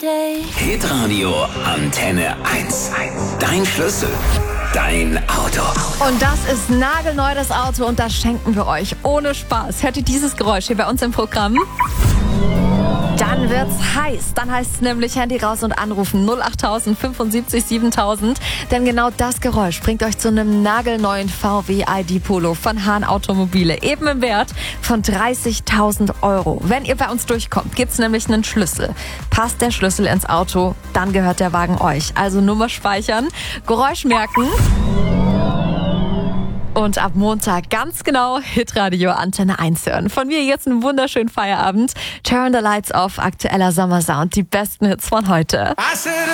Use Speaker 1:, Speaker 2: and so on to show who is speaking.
Speaker 1: Hitradio Antenne 1. Dein Schlüssel. Dein Auto.
Speaker 2: Und das ist nagelneu, das Auto, und das schenken wir euch ohne Spaß. Hört ihr dieses Geräusch hier bei uns im Programm? Dann wird's heiß. Dann heißt es nämlich Handy raus und anrufen 08000 75 7000. Denn genau das Geräusch bringt euch zu einem nagelneuen VW ID Polo von Hahn Automobile. Eben im Wert von 30.000 €. Wenn ihr bei uns durchkommt, gibt's nämlich einen Schlüssel. Passt der Schlüssel ins Auto, dann gehört der Wagen euch. Also Nummer speichern, Geräusch merken. Und ab Montag ganz genau Hitradio Antenne 1 hören. Von mir jetzt einen wunderschönen Feierabend. Turn the Lights Off, aktueller Sommersound, die besten Hits von heute.